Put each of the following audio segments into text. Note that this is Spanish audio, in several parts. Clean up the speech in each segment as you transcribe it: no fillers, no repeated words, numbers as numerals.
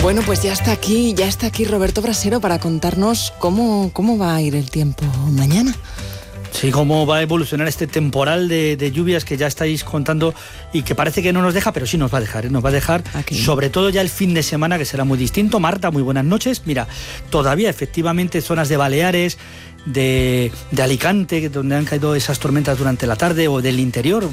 Bueno, pues ya está aquí Roberto Brasero para contarnos cómo va a ir el tiempo mañana. Sí, cómo va a evolucionar este temporal de lluvias que ya estáis contando y que parece que no nos deja, pero sí nos va a dejar, nos va a dejar aquí. Sobre todo ya el fin de semana, que será muy distinto. Marta, muy buenas noches. Mira, todavía efectivamente zonas de Baleares, de Alicante, donde han caído esas tormentas durante la tarde, o del interior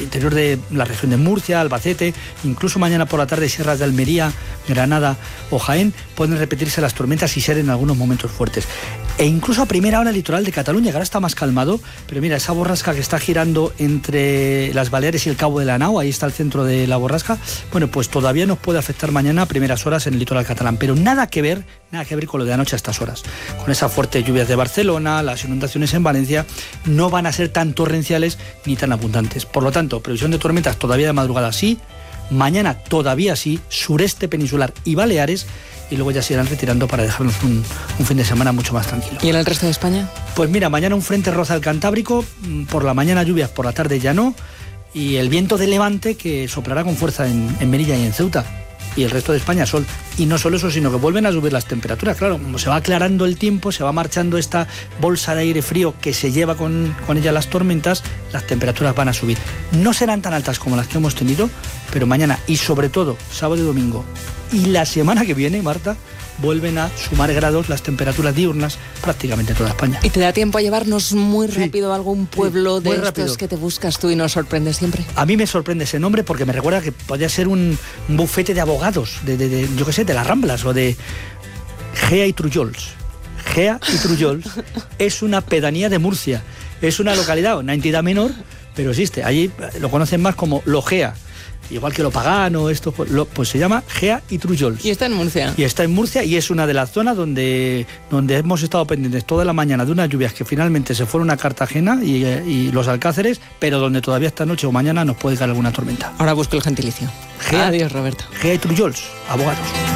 de la región de Murcia, Albacete, incluso mañana por la tarde sierras de Almería, Granada o Jaén, pueden repetirse las tormentas y ser en algunos momentos fuertes. E incluso a primera hora el litoral de Cataluña, que ahora está más calmado, pero mira, esa borrasca que está girando entre las Baleares y el Cabo de la Nao, ahí está el centro de la borrasca, bueno, pues todavía nos puede afectar mañana a primeras horas en el litoral catalán, pero nada que ver con lo de anoche a estas horas. Con esas fuertes lluvias de Barcelona, las inundaciones en Valencia no van a ser tan torrenciales ni tan abundantes. Por lo tanto, previsión de tormentas todavía de madrugada sí, mañana todavía sí, sureste peninsular y Baleares, y luego ya se irán retirando para dejarnos un fin de semana mucho más tranquilo. ¿Y en el resto de España? Pues mira, mañana un frente roza el Cantábrico, por la mañana lluvias, por la tarde ya no, y el viento de levante que soplará con fuerza en Melilla y en Ceuta. Y el resto de España sol. Y no solo eso, sino que vuelven a subir las temperaturas. Claro, como se va aclarando el tiempo, se va marchando esta bolsa de aire frío que se lleva con ella las tormentas, las temperaturas van a subir. No serán tan altas como las que hemos tenido, pero mañana y sobre todo sábado y domingo y la semana que viene, Marta, vuelven a sumar grados las temperaturas diurnas prácticamente en toda España. ¿Y te da tiempo a llevarnos muy rápido a algún pueblo de estos rápido que te buscas tú y nos sorprendes siempre? A mí me sorprende ese nombre porque me recuerda que podría ser un bufete de abogados, yo qué sé, de las Ramblas o de Gea y Trullols. Gea y Trullols es una pedanía de Murcia, es una localidad, una entidad menor, pero existe. Allí lo conocen más como Logea. Igual que lo pagano, esto pues se llama Gea y Trullols. Y está en Murcia. Y está en Murcia y es una de las zonas donde hemos estado pendientes toda la mañana de unas lluvias que finalmente se fueron a Cartagena y los Alcáceres, pero donde todavía esta noche o mañana nos puede caer alguna tormenta. Ahora busco el gentilicio. Adiós, Roberto. Gea y Trullols, abogados.